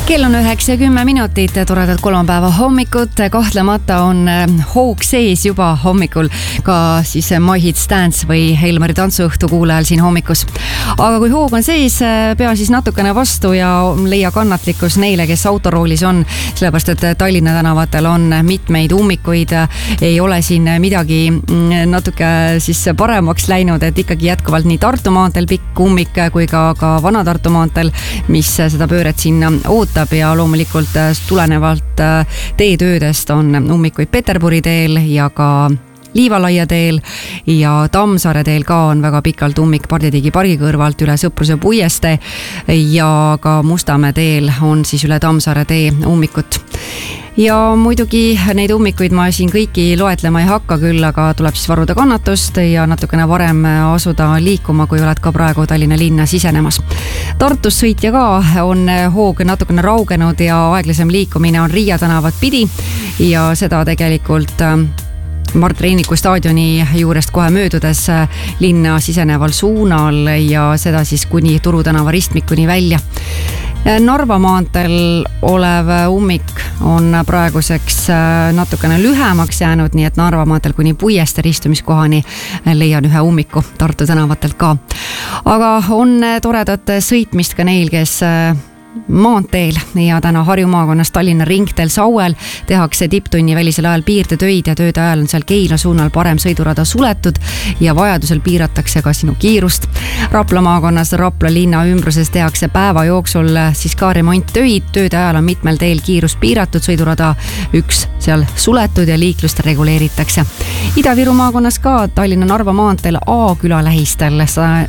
Kell on 9:10, toredad kolmapäeva hommikut. Kahtlemata on hoog sees juba hommikul ka siis My Hits Dance või Helmeri tantsuõhtu kuulajal siin hommikus. Aga kui hoog on sees, pea siis natukene vastu ja leia kannatlikkus neile, kes autoroolis on, sellepärast et Tallinna tänavatel on mitmeid ummikuid. Ei ole siin midagi natuke siis paremaks läinud, et ikkagi jätkuvalt nii Tartu maanteel pikk ummik kui ka Vana-Tartu maanteel, mis seda pööret sinna ootab. Ja loomulikult tulenevalt teetöödest on ummikuid Peterburi teel ja ka Liivalaia teel ja Tammsaare teel ka on väga pikalt ummik Parditigi pargi kõrvalt üle Sõpruse puieste ja ka Mustamäe teel on siis üle Tammsaare tee ummikut. Ja muidugi neid ummikuid ma siin kõiki loetlema ei hakka küll, aga tuleb siis varuda kannatust ja natukene varem asuda liikuma, kui oled ka praegu Tallinna linna sisenemas. Tartus sõitja ka on hoog natukene raugenud ja aeglasem liikumine on Riia tänavat pidi ja seda tegelikult Mart Reiniku staadioni juurest kohe möödudes linna siseneval suunal ja seda siis kuni Turu tänava ristmikuni välja. Narva maanteel olev ummik on praeguseks natukene lühemaks jäänud, nii et Narva maanteel kuni Puieste ristumiskohani leian ühe ummiku Tartu tänavatelt ka. Aga on toredat sõitmist ka neil, kes maanteel ja täna Harju maakonnas Tallinna ringteel Sauel tehakse tipptunni välisel ajal piirdetöid ja tööde ajal on seal Keila suunal parem sõidurada suletud ja vajadusel piiratakse ka sinu kiirust. Rapla maakonnas Rapla linna ümbruses tehakse päeva jooksul siis ka remonttöid, tööde ajal on mitmel teel kiirus piiratud, sõidurada 1 seal suletud ja liiklust reguleeritakse. Ida-Viru maakonnas ka Tallinna Narva maanteel A-küla lähistel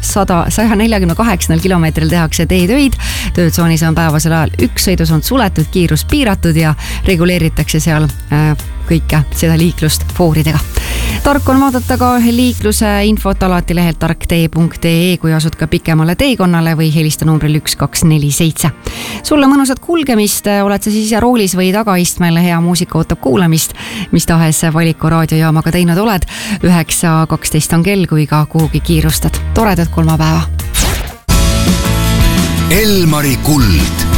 148 kilomeetril tehakse teetöid, töötsoonis on päevasel ajal 1 sõidusond suletud, kiirus piiratud ja reguleeritakse seal kõike seda liiklust fooridega. Tark on vaadata ka liikluse infot alati lehelt tarktee.ee, kui asud ka pikemale teekonnale või helista numbril 1247. Sulle mõnusat kulgemist, oled sa siis roolis või tagaistmel, hea muusika ootab kuulamist, mis tahes Valiku raadiojaamaga teinud oled. 9:12 on kell, kui ka kuhugi kiirustad. Toredat kolmapäeva. Elmari kuld.